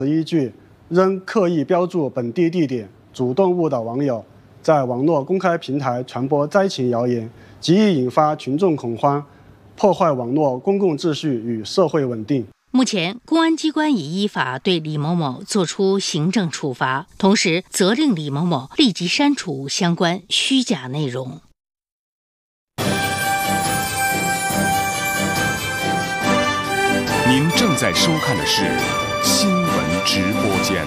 依据仍刻意标注本地地点，主动误导网友，在网络公开平台传播灾情谣言，极易引发群众恐慌，破坏网络公共秩序与社会稳定。 目前，公安机关已依法对李某某作出行政处罚，同时责令李某某立即删除相关虚假内容。 您正在收看的是新闻直播间。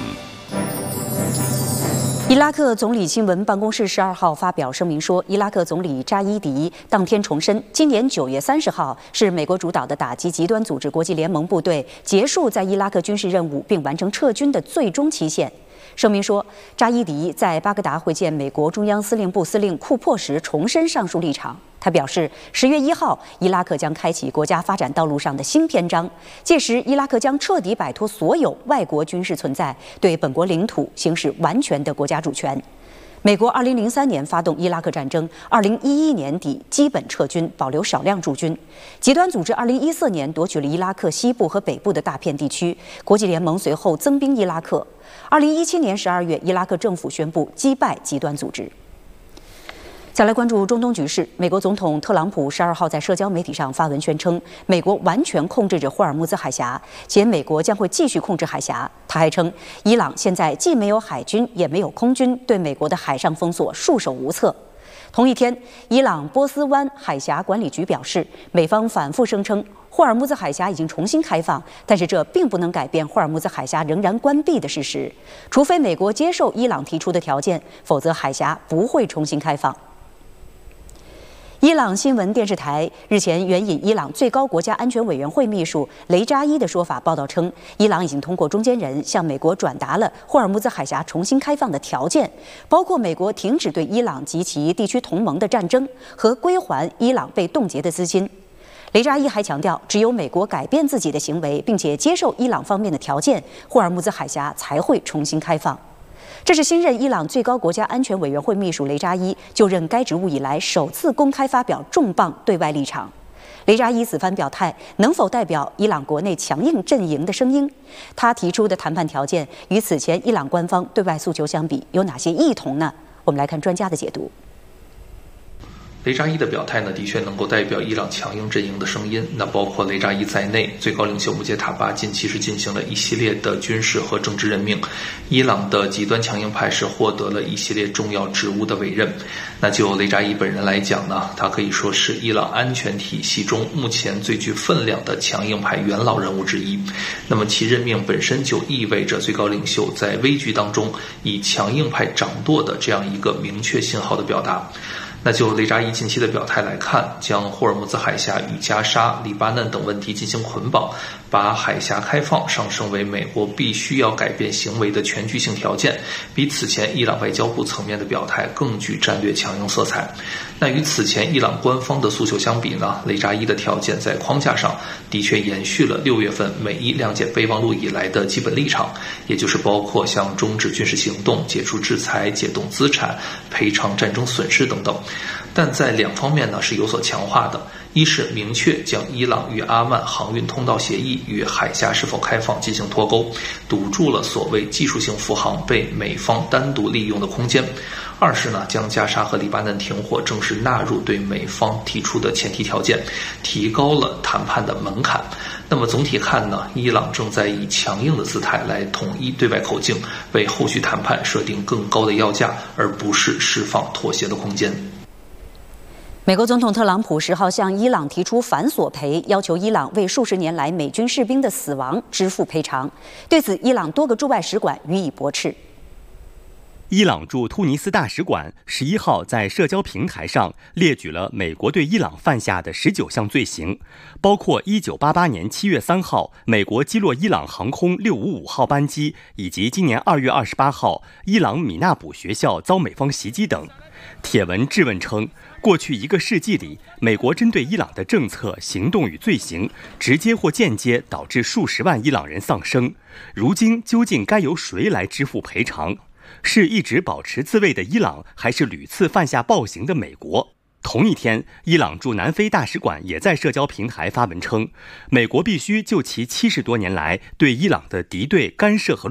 伊拉克总理新闻办公室12号发表声明说，伊拉克总理扎伊迪当天重申，今年9月30号是美国主导的打击极端组织国际联盟部队结束在伊拉克军事任务并完成撤军的最终期限。声明说，扎伊迪在巴格达会见美国中央司令部司令库珀时重申上述立场。他表示，10月1号，伊拉克将开启国家发展道路上的新篇章，届时伊拉克将彻底摆脱所有外国军事存在，对本国领土行使完全的国家主权。美国2003年发动伊拉克战争，2011年底基本撤军，保留少量驻军。极端组织2014年夺取了伊拉克西部和北部的大片地区，国际联盟随后增兵伊拉克。2017年12月，伊拉克政府宣布击败极端组织。再来关注中东局势，美国总统特朗普12号在社交媒体上发文宣称，美国完全控制着霍尔木兹海峡，且美国将会继续控制海峡。他还称，伊朗现在既没有海军也没有空军，对美国的海上封锁束手无策。同一天，伊朗波斯湾海峡管理局表示，美方反复声称霍尔木兹海峡已经重新开放，但是这并不能改变霍尔木兹海峡仍然关闭的事实。除非美国接受伊朗提出的条件，否则海峡不会重新开放。伊朗新闻电视台日前援引伊朗最高国家安全委员会秘书雷扎伊的说法报道称，伊朗已经通过中间人向美国转达了霍尔木兹海峡重新开放的条件，包括美国停止对伊朗及其地区同盟的战争和归还伊朗被冻结的资金。雷扎伊还强调，只有美国改变自己的行为，并且接受伊朗方面的条件，霍尔木兹海峡才会重新开放。这是新任伊朗最高国家安全委员会秘书雷扎伊就任该职务以来首次公开发表重磅对外立场。雷扎伊此番表态能否代表伊朗国内强硬阵营的声音？他提出的谈判条件与此前伊朗官方对外诉求相比有哪些异同呢？我们来看专家的解读。 雷扎伊的表态呢，的确能够代表伊朗强硬阵营的声音。那包括雷扎伊在内，最高领袖穆杰塔巴近期是进行了一系列的军事和政治任命，伊朗的极端强硬派是获得了一系列重要职务的委任。那就雷扎伊本人来讲呢，他可以说是伊朗安全体系中目前最具分量的强硬派元老人物之一。那么其任命本身就意味着最高领袖在危局当中以强硬派掌舵的这样一个明确信号的表达。那就雷扎伊近期的表态来看，将霍尔木兹海峡与加沙、黎巴嫩等问题进行捆绑，把海峡开放上升为美国必须要改变行为的全局性条件，比此前伊朗外交部层面的表态更具战略强硬色彩。那与此前伊朗官方的诉求相比呢，雷扎伊的条件在框架上的确延续了6月份美伊谅解备忘录以来的基本立场，也就是包括像终止军事行动、解除制裁、解冻资产、赔偿战争损失等等。但在两方面呢是有所强化的，一是明确将伊朗与阿曼航运通道协议与海峡是否开放进行脱钩，堵住了所谓技术性复航被美方单独利用的空间；二是呢将加沙和黎巴嫩停火正式纳入对美方提出的前提条件，提高了谈判的门槛。那么总体看呢，伊朗正在以强硬的姿态来统一对外口径，为后续谈判设定更高的要价，而不是释放妥协的空间。 美国总统特朗普10号向伊朗提出反索赔，要求伊朗为数十年来美军士兵的死亡支付赔偿。对此，伊朗多个驻外使馆予以驳斥。 伊朗驻突尼斯大使馆11号在社交平台上列举了美国对伊朗犯下的19项罪行，包括1988年7月3号美国击落伊朗航空655号班机，以及今年2月28号伊朗米纳卜学校遭美方袭击等。帖文质问称，过去1个世纪里，美国针对伊朗的政策、行动与罪行，直接或间接导致数十万伊朗人丧生。如今究竟该由谁来支付赔偿？是一直保持自卫的伊朗，还是屡次犯下暴行的美国？同一天，伊朗驻南非大使馆也在社交平台发文称，美国必须就其70多年来对伊朗的敌对、干涉和